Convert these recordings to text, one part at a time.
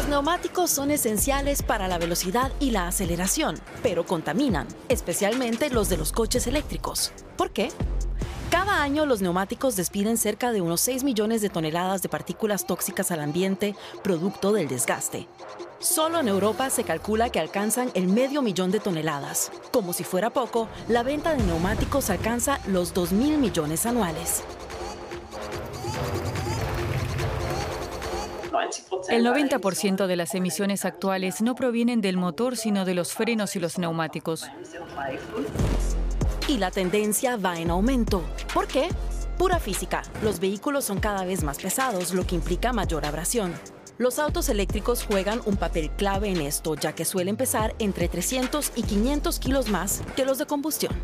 Los neumáticos son esenciales para la velocidad y la aceleración, pero contaminan, especialmente los de los coches eléctricos. ¿Por qué? Cada año los neumáticos despiden cerca de unos 6 millones de toneladas de partículas tóxicas al ambiente, producto del desgaste. Solo en Europa se calcula que alcanzan el 500.000 de toneladas. Como si fuera poco, la venta de neumáticos alcanza los 2.000 millones anuales. El 90% de las emisiones actuales no provienen del motor, sino de los frenos y los neumáticos. Y la tendencia va en aumento. ¿Por qué? Pura física. Los vehículos son cada vez más pesados, lo que implica mayor abrasión. Los autos eléctricos juegan un papel clave en esto, ya que suelen pesar entre 300 y 500 kilos más que los de combustión.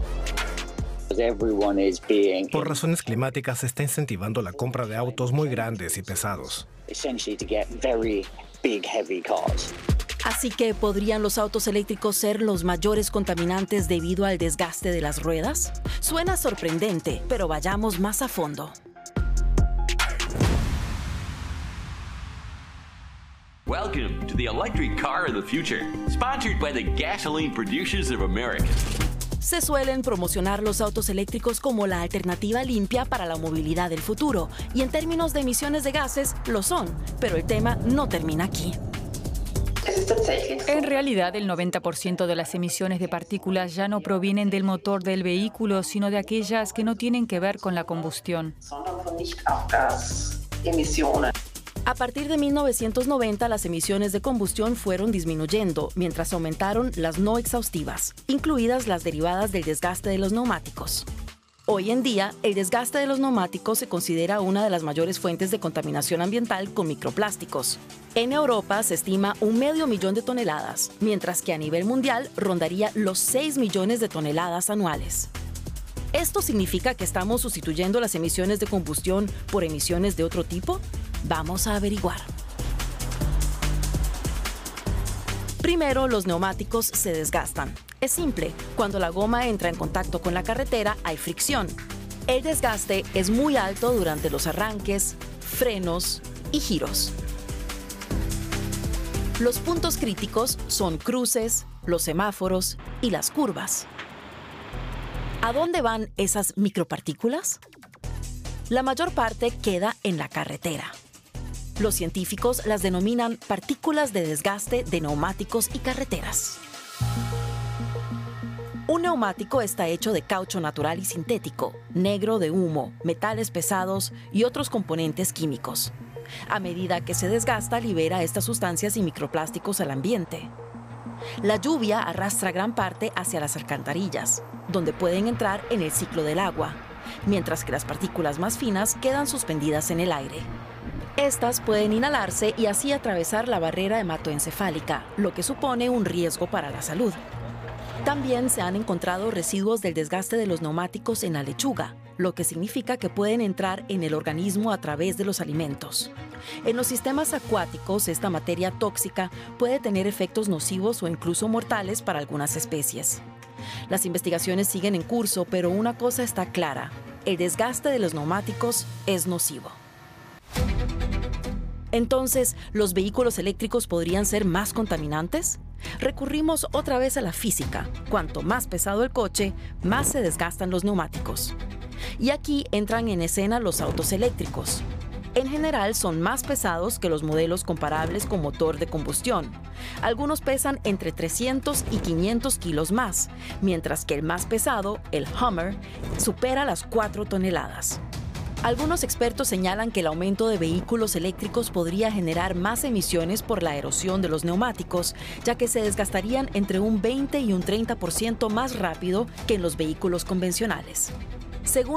Por razones climáticas se está incentivando la compra de autos muy grandes y pesados. Así que, ¿podrían los autos eléctricos ser los mayores contaminantes debido al desgaste de las ruedas? Suena sorprendente, pero vayamos más a fondo. Welcome to the electric car of the future, sponsored by the Gasoline Producers of America. Se suelen promocionar los autos eléctricos como la alternativa limpia para la movilidad del futuro, y en términos de emisiones de gases, lo son, pero el tema no termina aquí. En realidad, el 90% de las emisiones de partículas ya no provienen del motor del vehículo, sino de aquellas que no tienen que ver con la combustión. A partir de 1990, las emisiones de combustión fueron disminuyendo, mientras aumentaron las no exhaustivas, incluidas las derivadas del desgaste de los neumáticos. Hoy en día, el desgaste de los neumáticos se considera una de las mayores fuentes de contaminación ambiental con microplásticos. En Europa se estima 500.000 de toneladas, mientras que a nivel mundial rondaría los 6 millones de toneladas anuales. ¿Esto significa que estamos sustituyendo las emisiones de combustión por emisiones de otro tipo? Vamos a averiguar. Primero, los neumáticos se desgastan. Es simple, cuando la goma entra en contacto con la carretera hay fricción. El desgaste es muy alto durante los arranques, frenos y giros. Los puntos críticos son cruces, los semáforos y las curvas. ¿A dónde van esas micropartículas? La mayor parte queda en la carretera. Los científicos las denominan partículas de desgaste de neumáticos y carreteras. Un neumático está hecho de caucho natural y sintético, negro de humo, metales pesados y otros componentes químicos. A medida que se desgasta, libera estas sustancias y microplásticos al ambiente. La lluvia arrastra gran parte hacia las alcantarillas, donde pueden entrar en el ciclo del agua, mientras que las partículas más finas quedan suspendidas en el aire. Estas pueden inhalarse y así atravesar la barrera hematoencefálica, lo que supone un riesgo para la salud. También se han encontrado residuos del desgaste de los neumáticos en la lechuga, lo que significa que pueden entrar en el organismo a través de los alimentos. En los sistemas acuáticos, esta materia tóxica puede tener efectos nocivos o incluso mortales para algunas especies. Las investigaciones siguen en curso, pero una cosa está clara: el desgaste de los neumáticos es nocivo. Entonces, ¿los vehículos eléctricos podrían ser más contaminantes? Recurrimos otra vez a la física. Cuanto más pesado el coche, más se desgastan los neumáticos. Y aquí entran en escena los autos eléctricos. En general, son más pesados que los modelos comparables con motor de combustión. Algunos pesan entre 300 y 500 kilos más, mientras que el más pesado, el Hummer, supera las 4 toneladas. Algunos expertos señalan que el aumento de vehículos eléctricos podría generar más emisiones por la erosión de los neumáticos, ya que se desgastarían entre un 20 y un 30% más rápido que en los vehículos convencionales. Según